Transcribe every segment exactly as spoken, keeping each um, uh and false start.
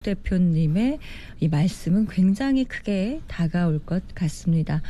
대표님의 이 말씀은 굉장히 크게 다가올 것 같습니다.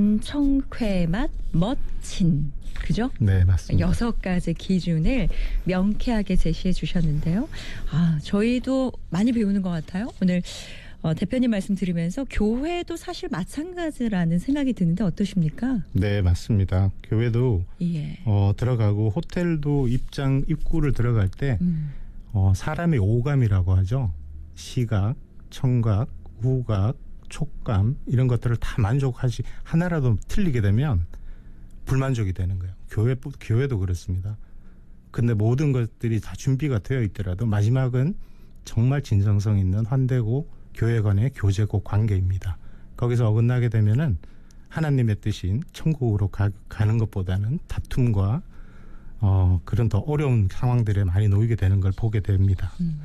안청쾌맛 멋진. 그죠? 네, 맞습니다. 여섯 가지 기준을 명쾌하게 제시해 주셨는데요. 아, 저희도 많이 배우는 것 같아요. 오늘 어, 대표님 말씀 들으면서 교회도 사실 마찬가지라는 생각이 드는데 어떠십니까? 네, 맞습니다. 교회도 예. 어, 들어가고 호텔도 입장 입구를 들어갈 때 음. 어, 사람의 오감이라고 하죠. 시각, 청각, 후각, 촉감 이런 것들을 다 만족하시 하나라도 틀리게 되면 불만족이 되는 거예요. 교회 교회도 그렇습니다. 근데 모든 것들이 다 준비가 되어 있더라도 마지막은 정말 진정성 있는 환대고 교회 간의 교제고 관계입니다. 거기서 어긋나게 되면은 하나님의 뜻인 천국으로 가, 가는 것보다는 다툼과 어, 그런 더 어려운 상황들에 많이 놓이게 되는 걸 보게 됩니다. 음.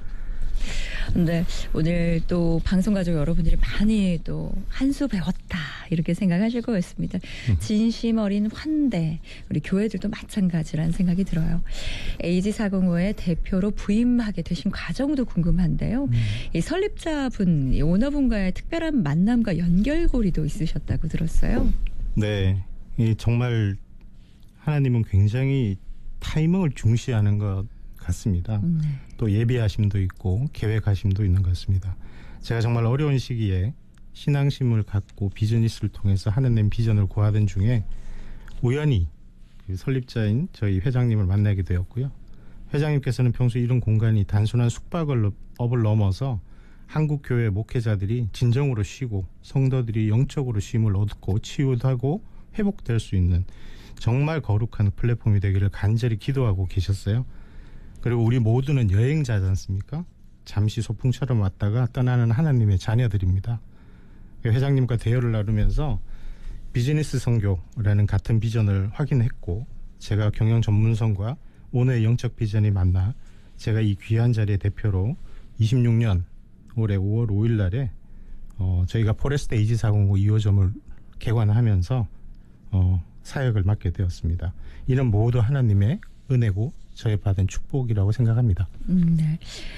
네, 오늘 또 방송가족 여러분들이 많이 또 한 수 배웠다 이렇게 생각하실 것 같습니다. 음. 진심 어린 환대, 우리 교회들도 마찬가지라는 생각이 들어요. 에이지 사공오의 대표로 부임하게 되신 과정도 궁금한데요. 음. 이 설립자분, 이 오너분과의 특별한 만남과 연결고리도 있으셨다고 들었어요. 네, 이 정말 하나님은 굉장히 타이밍을 중시하는 것 같습니다. 네. 또 예비하심도 있고 계획하심도 있는 것 같습니다. 제가 정말 어려운 시기에 신앙심을 갖고 비즈니스를 통해서 하나님 비전을 구하던 중에 우연히 그 설립자인 저희 회장님을 만나게 되었고요. 회장님께서는 평소 이런 공간이 단순한 숙박을 업을 넘어서 한국 교회 목회자들이 진정으로 쉬고 성도들이 영적으로 쉼을 얻고 치유하고 회복될 수 있는 정말 거룩한 플랫폼이 되기를 간절히 기도하고 계셨어요. 그리고 우리 모두는 여행자지 않습니까? 잠시 소풍처럼 왔다가 떠나는 하나님의 자녀들입니다. 회장님과 대화를 나누면서 비즈니스 선교라는 같은 비전을 확인했고 제가 경영 전문성과 오너의 영적 비전이 만나 제가 이 귀한 자리의 대표로 이십육 년 올해 오월 오일 날에 어, 저희가 포레스트 에이지 사공오 이 호점을 개관하면서 어, 사역을 맡게 되었습니다. 이는 모두 하나님의 은혜고 저희 받은 축복이라고 생각합니다. 음, 네.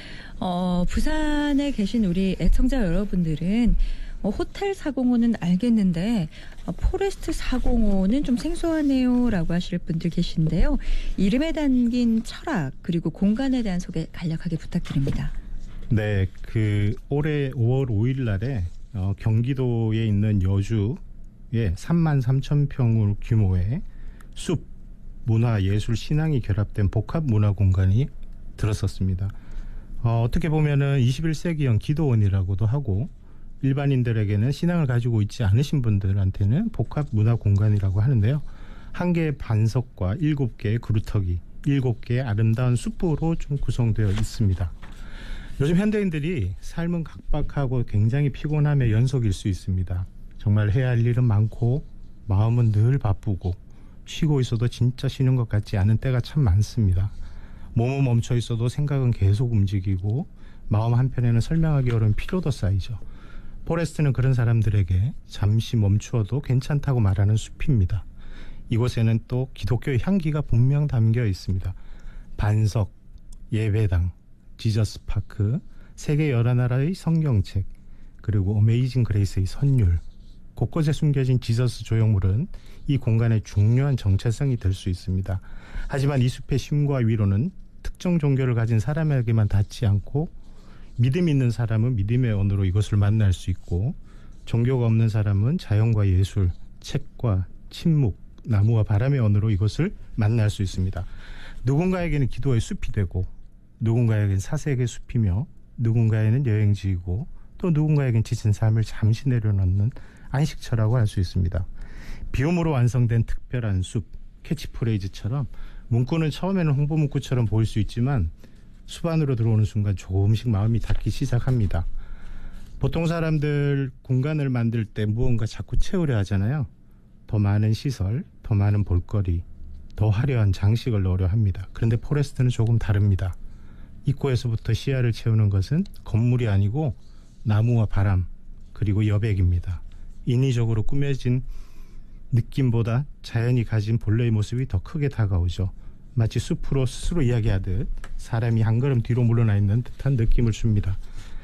어, 부산에 계신 우리 애청자 여러분들은 어, 호텔 사공오는 알겠는데 어, 포레스트 사공오는 좀 생소하네요 라고 하실 분들 계신데요. 이름에 담긴 철학 그리고 공간에 대한 소개 간략하게 부탁드립니다. 네, 그 올해 오월 오일 날에 어, 경기도에 있는 여주에 삼만 삼천 평 규모의 숲 문화, 예술, 신앙이 결합된 복합 문화 공간이 들었었습니다. 어, 어떻게 보면은 이십일 세기형 기도원이라고도 하고 일반인들에게는 신앙을 가지고 있지 않으신 분들한테는 복합 문화 공간이라고 하는데요. 한 개의 반석과 일곱 개의 그루터기, 일곱 개의 아름다운 숲으로 좀 구성되어 있습니다. 요즘 현대인들이 삶은 각박하고 굉장히 피곤함의 연속일 수 있습니다. 정말 해야 할 일은 많고 마음은 늘 바쁘고 쉬고 있어도 진짜 쉬는 것 같지 않은 때가 참 많습니다. 몸은 멈춰 있어도 생각은 계속 움직이고 마음 한편에는 설명하기 어려운 피로도 쌓이죠. 포레스트는 그런 사람들에게 잠시 멈추어도 괜찮다고 말하는 숲입니다. 이곳에는 또 기독교의 향기가 분명 담겨 있습니다. 반석, 예배당, 지저스 파크, 세계 여러 나라의 성경책, 그리고 어메이징 그레이스의 선율, 곳곳에 숨겨진 지저스 조형물은 이 공간의 중요한 정체성이 될 수 있습니다. 하지만 이 숲의 심과 위로는 특정 종교를 가진 사람에게만 닿지 않고 믿음 있는 사람은 믿음의 언어로 이것을 만날 수 있고 종교가 없는 사람은 자연과 예술, 책과 침묵, 나무와 바람의 언어로 이것을 만날 수 있습니다. 누군가에게는 기도의 숲이 되고 누군가에게는 사색의 숲이며 누군가에는 여행지이고 또 누군가에게는 지친 삶을 잠시 내려놓는 안식처라고 할 수 있습니다. 비움으로 완성된 특별한 숲, 캐치프레이즈처럼 문구는 처음에는 홍보 문구처럼 보일 수 있지만 숲 안으로 들어오는 순간 조금씩 마음이 닿기 시작합니다. 보통 사람들 공간을 만들 때 무언가 자꾸 채우려 하잖아요. 더 많은 시설, 더 많은 볼거리, 더 화려한 장식을 넣으려 합니다. 그런데 포레스트는 조금 다릅니다. 입구에서부터 시야를 채우는 것은 건물이 아니고 나무와 바람, 그리고 여백입니다. 인위적으로 꾸며진 느낌보다 자연이 가진 본래의 모습이 더 크게 다가오죠. 마치 숲으로 스스로 이야기하듯 사람이 한 걸음 뒤로 물러나 있는 듯한 느낌을 줍니다.